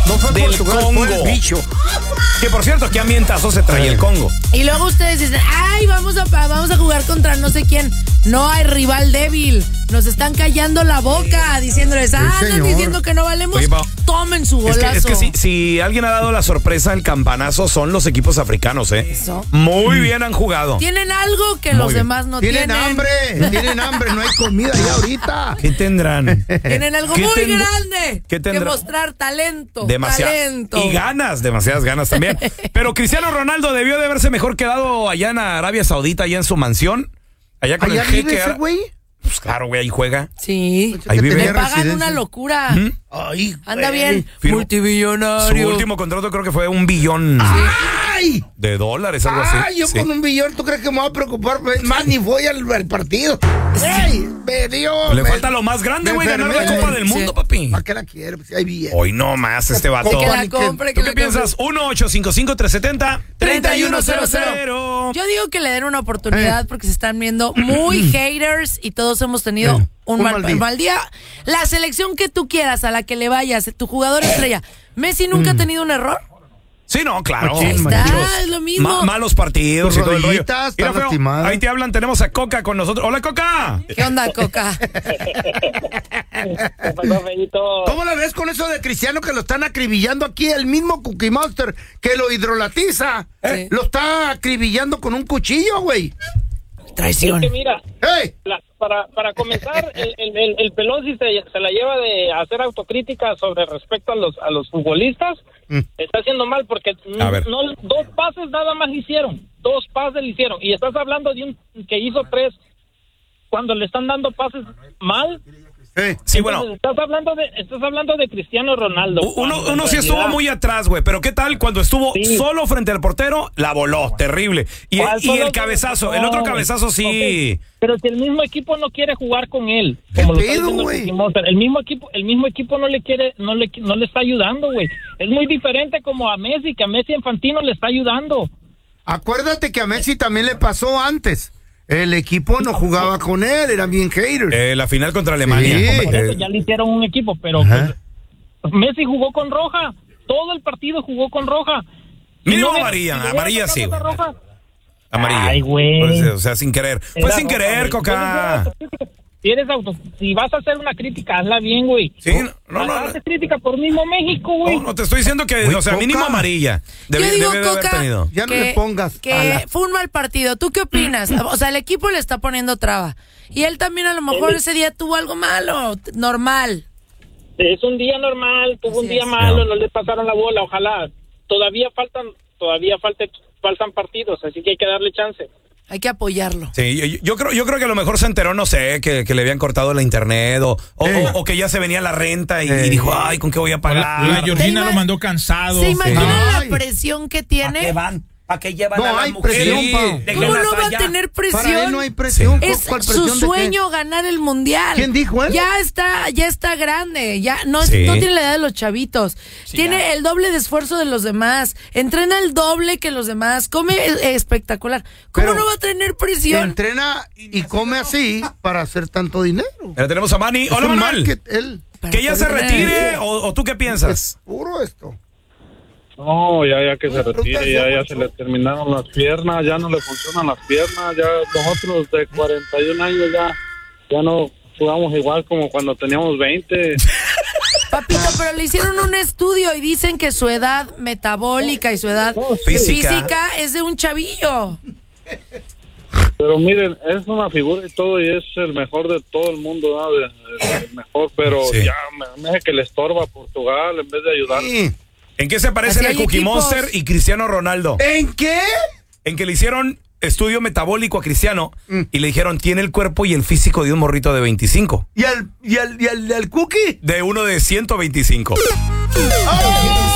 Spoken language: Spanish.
del Congo. Que por cierto, qué ambientazo se trae el Congo. Y luego ustedes dicen, ay, vamos a jugar contra no sé quién. No hay rival débil. Nos están callando la boca, diciéndoles, andan diciendo que no valemos. Oye, tomen su golazo. Es que si alguien ha dado la sorpresa, el campanazo, son los equipos africanos, ¿eh? Eso. Muy bien han jugado. Tienen algo que los demás no tienen. Tienen hambre, no hay comida ya ahorita. ¿Qué tendrán? Tienen algo muy grande que mostrar talento. Talento. Y ganas, demasiadas ganas también. Pero Cristiano Ronaldo debió de haberse mejor quedado allá en Arabia Saudita, allá en su mansión. Allá con el jeque. ¿Vive ese güey? Pues claro, güey, ahí juega. Sí. Ahí vive. Le pagan una locura. Ay, anda bien. Multibillonario. Su último contrato creo que fue $1 billón de dólares, algo así. Ay, yo con $1 billón, ¿tú crees que me voy a preocupar? Más ni voy al partido. ¡Ey! Le falta lo más grande, güey, ganar la Copa del Mundo, papi. ¿Para qué la quiero? Pues hay billete. Hoy no más este vato. Que la compre, ¿Tú qué piensas? 1-855-370-3100. Yo digo que le den una oportunidad porque se están viendo muy haters y todos hemos tenido un mal día. La selección que tú quieras, a la que le vayas, tu jugador estrella. ¿Messi nunca ha tenido un error? Sí, no, claro. Ahí está, es lo mismo. Malos partidos y todo el rollo. Mira, feo, ahí te hablan, tenemos a Coca con nosotros. ¡Hola, Coca! ¿Qué onda, Coca? ¿Cómo la ves con eso de Cristiano que lo están acribillando aquí? El mismo Cookie Monster que lo hidrolatiza, lo está acribillando con un cuchillo, güey. Traición. Es que mira, ¡hey! Para comenzar, el pelón si se la lleva de hacer autocrítica sobre respecto a los futbolistas, está haciendo mal porque no 2 pases nada más le hicieron, 2 pases le hicieron, y estás hablando de un que hizo 3 cuando le están dando pases mal. Sí, entonces, bueno. Estás hablando de Cristiano Ronaldo. Uno sí estuvo muy atrás, güey, pero ¿qué tal cuando estuvo solo frente al portero? La voló, terrible. Y el cabezazo, el otro cabezazo sí. Okay. Pero si el mismo equipo no quiere jugar con él, como lo está diciendo el mismo equipo no le está ayudando, güey. Es muy diferente como a Messi, que a Messi Infantino le está ayudando. Acuérdate que a Messi también le pasó antes. El equipo no jugaba con él, eran bien haters. La final contra Alemania. Sí. Ya le hicieron un equipo, pero pues, Messi jugó con roja. Todo el partido jugó con roja. Mínimo amarilla sí, güey. Amarilla. Ay, güey. O sea, sin querer. Fue sin querer, Coca. Si vas a hacer una crítica, hazla bien, güey. Sí, no. Haces crítica por mismo México, güey. No te estoy diciendo que, Güey, o sea, mínimo amarilla. Yo digo, debe haber Coca, tenido. Ya no le pongas que fue un mal partido. ¿Tú qué opinas? O sea, el equipo le está poniendo traba. Y él también a lo mejor ese día tuvo algo malo, normal. Es un día normal, tuvo un día malo, no le pasaron la bola, ojalá. Todavía faltan partidos, así que hay que darle chance. Hay que apoyarlo. Sí, yo creo que a lo mejor se enteró, no sé, que le habían cortado la internet o que ya se venía la renta y dijo, ay, ¿con qué voy a pagar? La Georgina lo mandó cansado. ¿Se imaginan la presión que tiene? ¿A qué van? ¿Para qué llevan No a la hay mujer? presión, Pau. ¿Cómo no va a tener presión? Para él no hay presión. Es ¿Cuál su presión de sueño ganar el mundial. ¿Quién dijo él? Ya está grande, ya no tiene la edad de los chavitos. Tiene el doble de esfuerzo de los demás. Entrena el doble que los demás. Come espectacular. ¿Cómo no va a tener presión? Entrena y come así para hacer tanto dinero. Ya tenemos a Manny. Hola, Manuel. ¿Que ya se retire o tú qué piensas? Es puro esto. No, ya que se retire, ya se le terminaron las piernas, ya no le funcionan las piernas, ya nosotros de 41 años ya no jugamos igual como cuando teníamos 20. Papito, pero le hicieron un estudio y dicen que su edad metabólica y su edad física es de un chavillo. Pero miren, es una figura y todo, y es el mejor de todo el mundo, ¿no? El mejor, pero ya me hace que le estorba a Portugal en vez de ayudar. Sí. ¿En qué se parecen el Cookie Monster y Cristiano Ronaldo? ¿En qué? En que le hicieron estudio metabólico a Cristiano y le dijeron, tiene el cuerpo y el físico de un morrito de 25. ¿Y al Cookie? De uno de 125. ¡Oh!